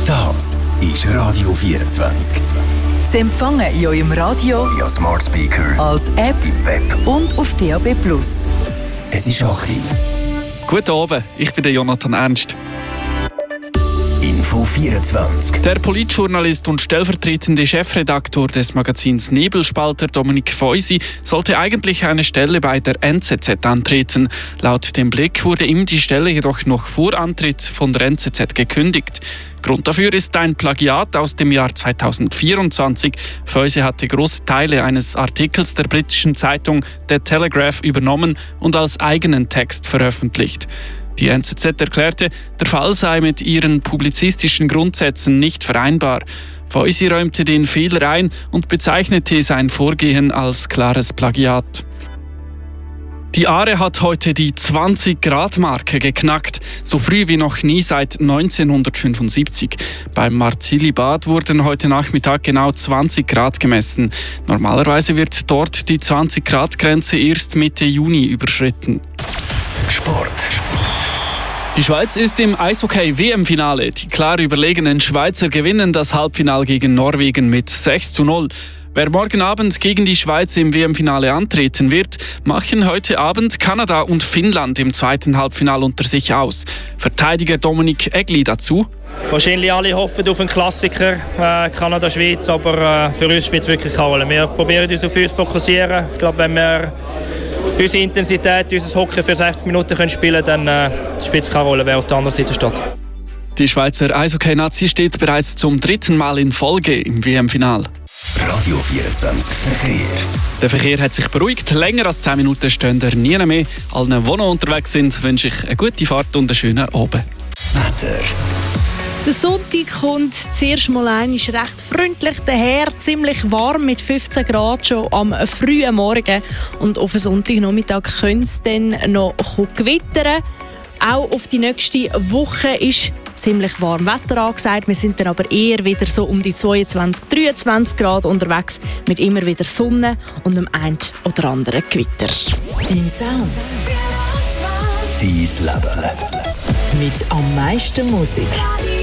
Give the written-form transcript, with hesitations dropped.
Das ist Radio 24. Sie empfangen in eurem Radio, via Smart Speaker, als App im Web und auf DAB+. Es ist 8 Uhr. Guten Abend, ich bin der Jonathan Ernst. Info 24. Der Politjournalist und stellvertretende Chefredaktor des Magazins Nebelspalter, Dominik Feusi, sollte eigentlich eine Stelle bei der NZZ antreten. Laut dem Blick wurde ihm die Stelle jedoch noch vor Antritt von der NZZ gekündigt. Grund dafür ist ein Plagiat aus dem Jahr 2024. Feusi hatte große Teile eines Artikels der britischen Zeitung The Telegraph übernommen und als eigenen Text veröffentlicht. Die NZZ erklärte, der Fall sei mit ihren publizistischen Grundsätzen nicht vereinbar. Feusi räumte den Fehler ein und bezeichnete sein Vorgehen als klares Plagiat. Die Aare hat heute die 20-Grad-Marke geknackt, so früh wie noch nie seit 1975. Beim Marzili-Bad wurden heute Nachmittag genau 20 Grad gemessen. Normalerweise wird dort die 20-Grad-Grenze erst Mitte Juni überschritten. Sport. Die Schweiz ist im Eishockey-WM-Finale. Die klar überlegenen Schweizer gewinnen das Halbfinale gegen Norwegen mit 6:0. Wer morgen Abend gegen die Schweiz im WM-Finale antreten wird, machen heute Abend Kanada und Finnland im zweiten Halbfinale unter sich aus. Verteidiger Dominik Egli dazu: Wahrscheinlich alle hoffen auf einen Klassiker, Kanada-Schweiz, aber für uns spielt es wirklich keine Rolle. Wir probieren uns auf uns zu fokussieren. Ich glaube, wenn wir unsere Intensität, unser Hockey für 60 Minuten spielen können, dann spielt es keine Rolle, wer auf der anderen Seite steht. Die Schweizer Eishockey-Nazi steht bereits zum 3. Mal in Folge im WM-Final. Radio 24 Verkehr. Der Verkehr hat sich beruhigt. Länger als 10 Minuten stehen wir nie mehr. Allen, die noch unterwegs sind, wünsche ich eine gute Fahrt und einen schönen Abend. Wetter. Der Sonntag kommt zuerst mal recht freundlich daher, ziemlich warm mit 15 Grad schon am frühen Morgen. Und auf den Sonntagnachmittag könnte es dann noch gewittern. Auch auf die nächste Woche ist ziemlich warm Wetter angesagt. Wir sind dann aber eher wieder so um die 22, 23 Grad unterwegs mit immer wieder Sonne und dem ein oder anderen Gewitter. Dein Sound. Dein Leben. Mit am meisten Musik.